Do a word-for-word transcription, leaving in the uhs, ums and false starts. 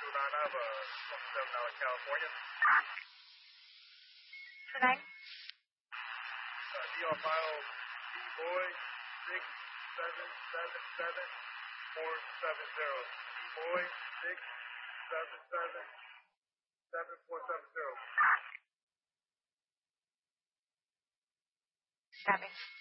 nine of uh, twenty-seven out of California. Two nine. Uh, D on file, D-Boy, six seven seven seven four seven zero. D-Boy, six seven seven seven four seven zero. Copy.